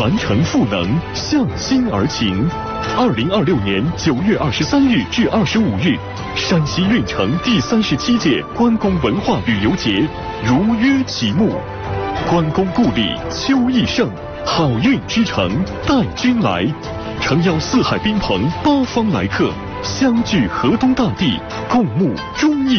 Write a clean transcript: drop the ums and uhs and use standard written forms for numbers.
传承赋能，向心而行。2026年9月23日至25日，山西运城第37届关公文化旅游节如约启幕。关公故里秋意盛，好运之城待君来。诚邀四海宾朋八方来客，相聚河东大地，共沐忠义